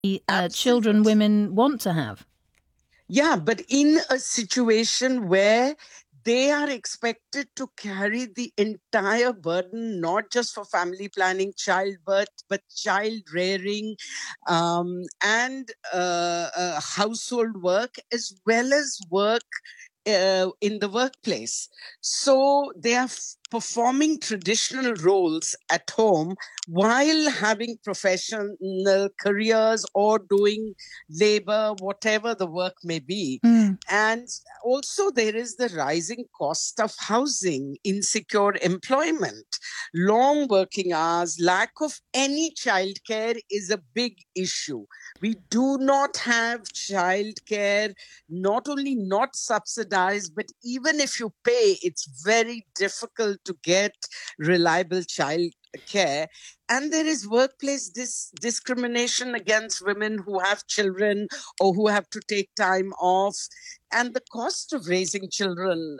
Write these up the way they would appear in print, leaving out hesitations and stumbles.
children women want to have. Yeah, but in a situation where they are expected to carry the entire burden, not just for family planning, childbirth, but child rearing and household work, as well as work in the workplace. So they are performing traditional roles at home while having professional careers or doing labor, whatever the work may be. And also there is the rising cost of housing, insecure employment, long working hours, lack of any childcare is a big issue. We do not have childcare, not only not subsidized, but even if you pay, it's very difficult to get reliable child care. And there is workplace discrimination against women who have children or who have to take time off. And the cost of raising children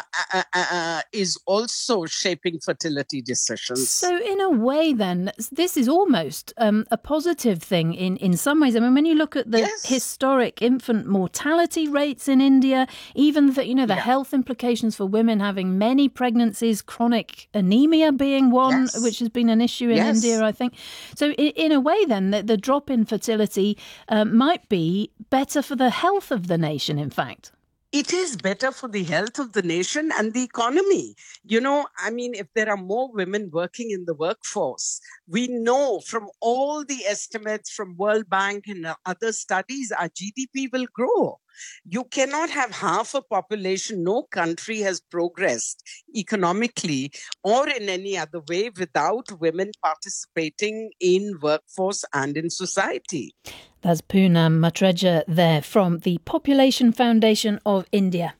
is also shaping fertility decisions. So in a way, then, this is almost a positive thing in some ways. I mean, when you look at the historic infant mortality rates in India, even the health implications for women having many pregnancies, chronic anemia being one, which has been an issue in India, I think. So in a way, then, the drop in fertility might be better for the health of the nation, in fact. It is better for the health of the nation and the economy. If there are more women working in the workforce, we know from all the estimates from World Bank and other studies, our GDP will grow. You cannot have half a population. No country has progressed economically or in any other way without women participating in workforce and in society. That's Poonam Matreja there from the Population Foundation of India.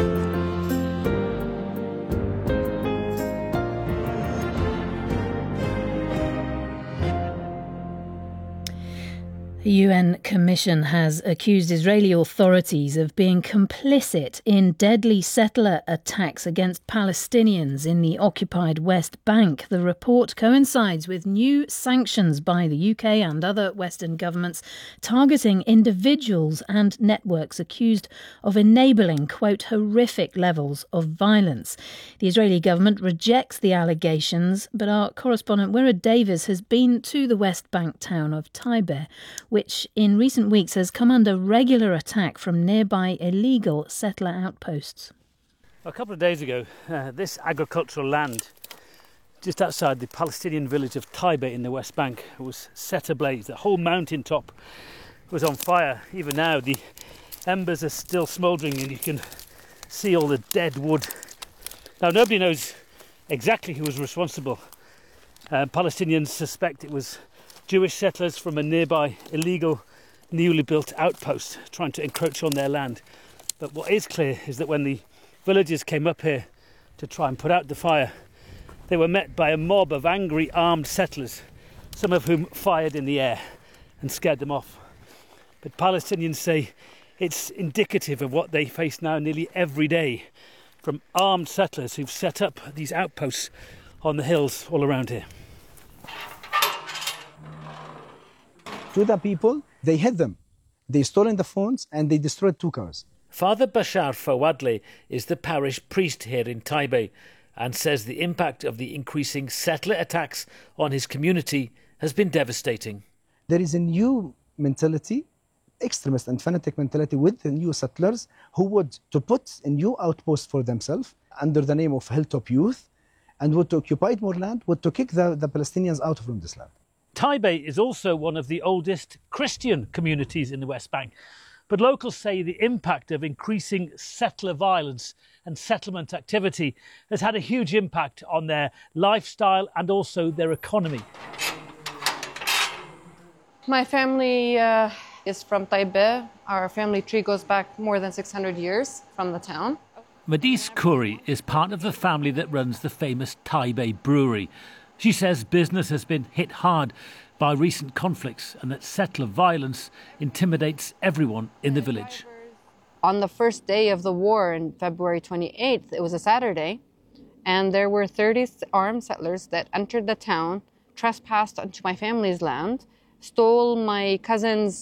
The UN Commission has accused Israeli authorities of being complicit in deadly settler attacks against Palestinians in the occupied West Bank. The report coincides with new sanctions by the UK and other Western governments targeting individuals and networks accused of enabling, quote, horrific levels of violence. The Israeli government rejects the allegations, but our correspondent Wirra Davies has been to the West Bank town of Taibe, which in recent weeks has come under regular attack from nearby illegal settler outposts. A couple of days ago, this agricultural land just outside the Palestinian village of Taibe in the West Bank was set ablaze. The whole mountain top was on fire. Even now, the embers are still smouldering and you can see all the dead wood. Now, nobody knows exactly who was responsible. Palestinians suspect it was Jewish settlers from a nearby illegal, newly built outpost trying to encroach on their land. But what is clear is that when the villagers came up here to try and put out the fire, they were met by a mob of angry armed settlers, some of whom fired in the air and scared them off. But Palestinians say it's indicative of what they face now nearly every day from armed settlers who've set up these outposts on the hills all around here. To the people, they hit them. They stolen the phones and they destroyed 2 cars. Father Bashar Fawadli is the parish priest here in Taibe and says the impact of the increasing settler attacks on his community has been devastating. There is a new mentality, extremist and fanatic mentality with the new settlers who would to put a new outpost for themselves under the name of Hilltop Youth and would to occupy more land, would to kick the Palestinians out from this land. Taibe is also one of the oldest Christian communities in the West Bank. But locals say the impact of increasing settler violence and settlement activity has had a huge impact on their lifestyle and also their economy. My family is from Taibe. Our family tree goes back more than 600 years from the town. Madis Khoury is part of the family that runs the famous Taibe brewery. She says business has been hit hard by recent conflicts and that settler violence intimidates everyone in the village. On the first day of the war, on February 28th, it was a Saturday, and there were 30 armed settlers that entered the town, trespassed onto my family's land, stole my cousin's